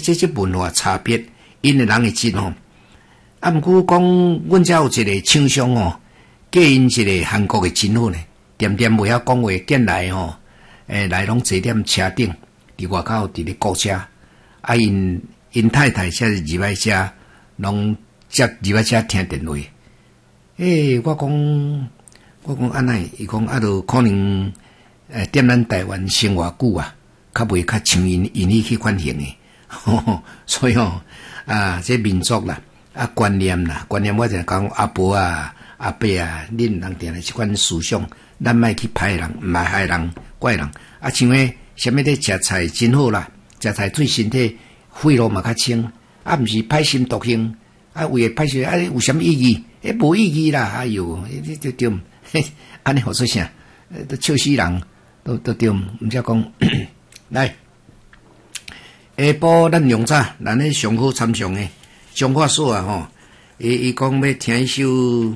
这文化差别，因的人会知吼。啊，毋过讲，阮遮有一个厂商哦，嫁因一个韩国的真好呢，点点袂晓讲话，见来吼，来拢坐踮车顶，伫外口伫咧顾车，啊，因太太则是入来遮，拢则入来遮听电话。我讲安尼，伊讲啊，就可能踮咱台湾生活久啊，较袂较像因去反型诶，所以这民族啦。观念啦，观念我就讲阿婆啊、阿伯啊，恁人定来即款思想，咱莫去歹人，毋爱害人、怪人。像什么咧食菜真好啦，食菜对身体肺路嘛较清，毋是歹心毒性，为歹心有什么意义？无意义啦，哎哟，这对，安尼好说啥？都笑死人，都对，毋则讲来下晡咱用早，咱咧上好参详诶。上话说啊吼，伊讲要听一首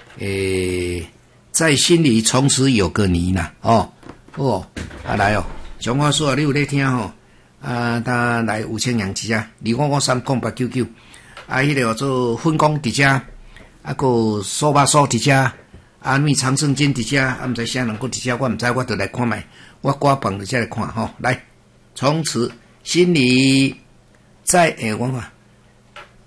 在心里从此有个你啦，来哦，上话说啊，你有咧听吼？他来吴清阳一只，25530899，迄个叫做分工伫遮，个苏巴苏伫遮，米长胜金伫遮，毋知啥人搁伫遮，我毋知，我就来看卖，我挂放伫遮来看吼，来，从此心里在我看。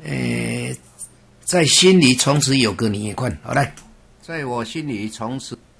在心里从此有个你也款，好来，在我心里从此。